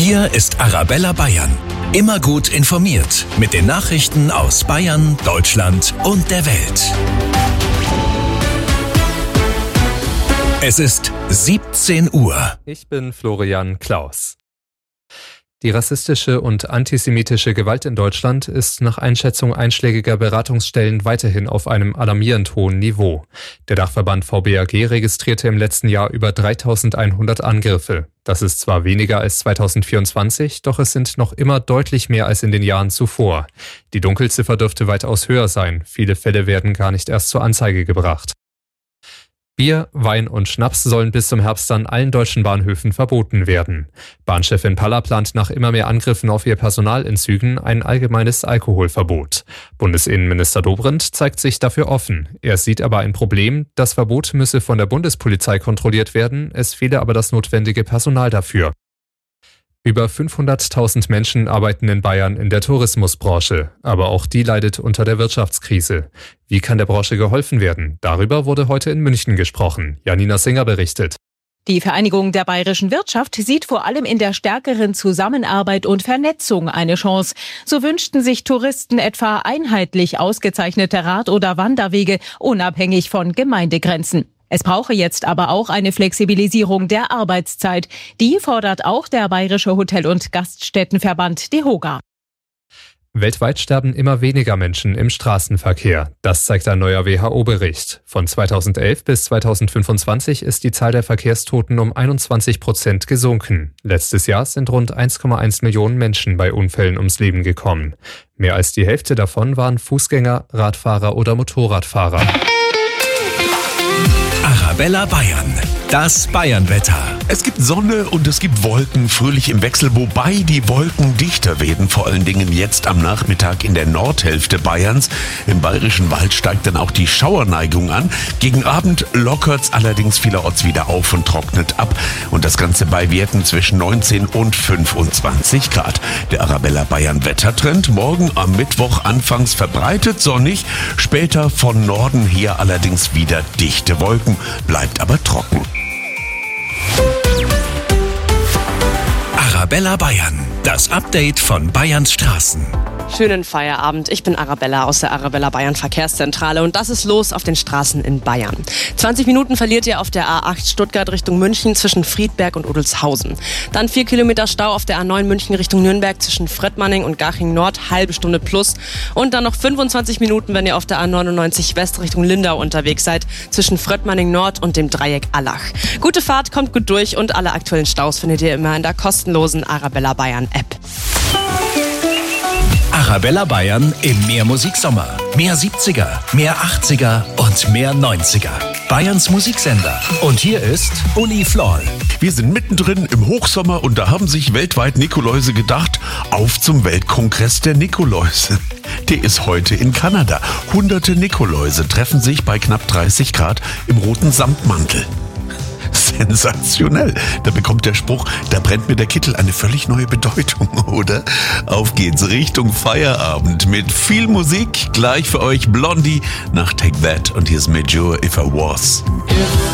Hier ist Arabella Bayern. Immer gut informiert mit den Nachrichten aus Bayern, Deutschland und der Welt. Es ist 17 Uhr. Ich bin Florian Klaus. Die rassistische und antisemitische Gewalt in Deutschland ist nach Einschätzung einschlägiger Beratungsstellen weiterhin auf einem alarmierend hohen Niveau. Der Dachverband VBAG registrierte im letzten Jahr über 3.100 Angriffe. Das ist zwar weniger als 2024, doch es sind noch immer deutlich mehr als in den Jahren zuvor. Die Dunkelziffer dürfte weitaus höher sein. Viele Fälle werden gar nicht erst zur Anzeige gebracht. Bier, Wein und Schnaps sollen bis zum Herbst an allen deutschen Bahnhöfen verboten werden. Bahnchefin Palla plant nach immer mehr Angriffen auf ihr Personal in Zügen ein allgemeines Alkoholverbot. Bundesinnenminister Dobrindt zeigt sich dafür offen. Er sieht aber ein Problem, das Verbot müsse von der Bundespolizei kontrolliert werden, es fehle aber das notwendige Personal dafür. Über 500.000 Menschen arbeiten in Bayern in der Tourismusbranche, aber auch die leidet unter der Wirtschaftskrise. Wie kann der Branche geholfen werden? Darüber wurde heute in München gesprochen. Janina Singer berichtet. Die Vereinigung der bayerischen Wirtschaft sieht vor allem in der stärkeren Zusammenarbeit und Vernetzung eine Chance. So wünschten sich Touristen etwa einheitlich ausgezeichnete Rad- oder Wanderwege, unabhängig von Gemeindegrenzen. Es brauche jetzt aber auch eine Flexibilisierung der Arbeitszeit. Die fordert auch der Bayerische Hotel- und Gaststättenverband DEHOGA. Weltweit sterben immer weniger Menschen im Straßenverkehr. Das zeigt ein neuer WHO-Bericht. Von 2011 bis 2025 ist die Zahl der Verkehrstoten um 21% gesunken. Letztes Jahr sind rund 1,1 Millionen Menschen bei Unfällen ums Leben gekommen. Mehr als die Hälfte davon waren Fußgänger, Radfahrer oder Motorradfahrer. Arabella Bayern, das Bayernwetter. Es gibt Sonne und es gibt Wolken, fröhlich im Wechsel, wobei die Wolken dichter werden, vor allen Dingen jetzt am Nachmittag in der Nordhälfte Bayerns. Im Bayerischen Wald steigt dann auch die Schauerneigung an. Gegen Abend lockert's allerdings vielerorts wieder auf und trocknet ab. Und das Ganze bei Werten zwischen 19 und 25 Grad. Der Arabella Bayern Wettertrend morgen am Mittwoch anfangs verbreitet sonnig, später von Norden her allerdings wieder dichte Wolken, bleibt aber trocken. Arabella Bayern, das Update von Bayerns Straßen. Schönen Feierabend. Ich bin Arabella aus der Arabella Bayern Verkehrszentrale und das ist los auf den Straßen in Bayern. 20 Minuten verliert ihr auf der A8 Stuttgart Richtung München zwischen Friedberg und Odelshausen. Dann 4 Kilometer Stau auf der A9 München Richtung Nürnberg zwischen Fröttmanning und Garching Nord, halbe Stunde plus. Und dann noch 25 Minuten, wenn ihr auf der A99 West Richtung Lindau unterwegs seid, zwischen Fröttmanning Nord und dem Dreieck Allach. Gute Fahrt, kommt gut durch und alle aktuellen Staus findet ihr immer in der kostenlosen Arabella Bayern App. Arabella Bayern im Mehrmusiksommer. Mehr 70er, mehr 80er und mehr 90er. Bayerns Musiksender. Und hier ist Uli Floll. Wir sind mittendrin im Hochsommer und da haben sich weltweit Nikoläuse gedacht, auf zum Weltkongress der Nikoläuse. Der ist heute in Kanada. Hunderte Nikoläuse treffen sich bei knapp 30 Grad im roten Samtmantel. Sensationell. Da bekommt der Spruch, da brennt mir der Kittel, eine völlig neue Bedeutung, oder? Auf geht's Richtung Feierabend mit viel Musik. Gleich für euch Blondie nach Take That und hier ist Major If I Was.